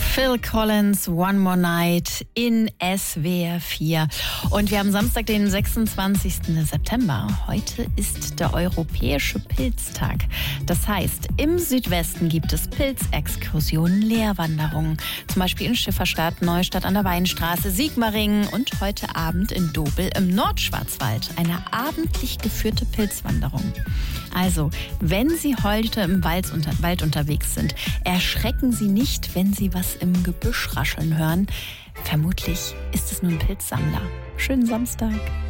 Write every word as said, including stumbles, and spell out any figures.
Phil Collins, One More Night in S W R vier. Und wir haben Samstag, den sechsundzwanzigsten September. Heute ist der Europäische Pilztag. Das heißt, im Südwesten gibt es Pilzexkursionen, Lehrwanderungen. Zum Beispiel in Schifferstadt, Neustadt an der Weinstraße, Sigmaringen und heute Abend in Dobel im Nordschwarzwald. Eine abendlich geführte Pilzwanderung. Also, wenn Sie heute im Wald, unter, Wald unterwegs sind, erschrecken Sie nicht, wenn Sie was im Gebüsch rascheln hören. Vermutlich ist es nur ein Pilzsammler. Schönen Samstag.